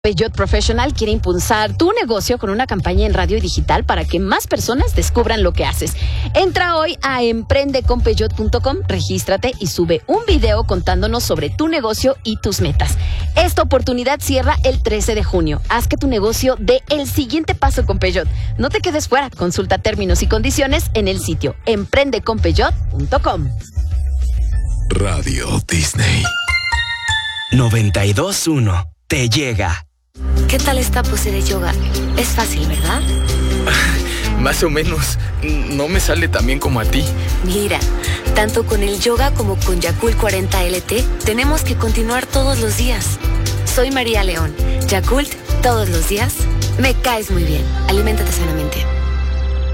Peugeot Professional quiere impulsar tu negocio con una campaña en radio y digital para que más personas descubran lo que haces. Entra hoy a emprendeconpeugeot.com, regístrate y sube un video contándonos sobre tu negocio y tus metas. Esta oportunidad cierra el 13 de junio. Haz que tu negocio dé el siguiente paso con Peugeot. No te quedes fuera. Consulta términos y condiciones en el sitio emprendeconpeugeot.com. Radio Disney 92.1 te llega. ¿Qué tal esta pose de yoga? Es fácil, ¿verdad? Más o menos. No me sale tan bien como a ti. Mira, tanto con el yoga como con Yakult 40 LT, tenemos que continuar todos los días. Soy María León. Yakult, todos los días. Me caes muy bien. Aliméntate sanamente.